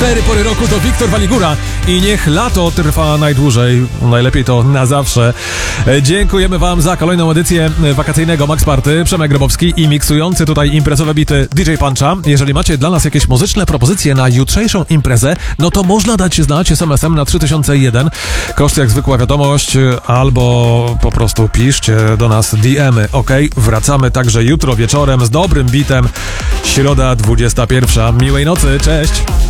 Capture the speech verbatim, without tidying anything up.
Cztery pory roku to Wiktor Waligura i niech lato trwa najdłużej, najlepiej to na zawsze. Dziękujemy wam za kolejną edycję wakacyjnego Max Party. Przemek Grabowski i miksujący tutaj imprezowe bity D J Puncha. Jeżeli macie dla nas jakieś muzyczne propozycje na jutrzejszą imprezę, no to można dać się znać es em esem na trzy tysiące jeden. Koszt jak zwykła wiadomość, albo po prostu piszcie do nas D M y, ok? Wracamy także jutro wieczorem z dobrym bitem. Środa dwudziesta pierwsza. Miłej nocy, cześć!